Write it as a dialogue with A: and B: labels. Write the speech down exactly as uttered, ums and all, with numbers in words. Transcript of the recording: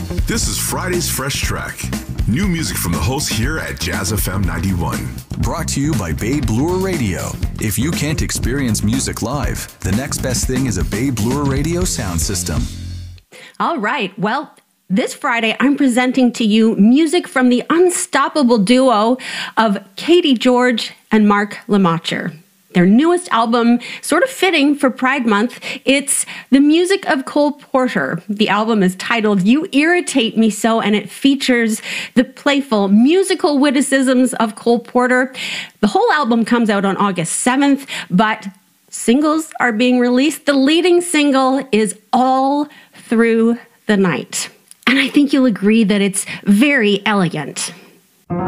A: This is Friday's Fresh Track. New music from the hosts here at Jazz F M ninety-one.
B: Brought to you by Bay Bloor Radio. If you can't experience music live, the next best thing is a Bay Bloor Radio sound system.
C: All right. Well, this Friday, I'm presenting to you music from the unstoppable duo of Katie George and Mark Lemacher. Their newest album, sort of fitting for Pride Month, it's the music of Cole Porter. The album is titled You Irritate Me So, and it features the playful musical witticisms of Cole Porter. The whole album comes out on August seventh, but singles are being released. The leading single is All Through the Night. And I think you'll agree that it's very elegant.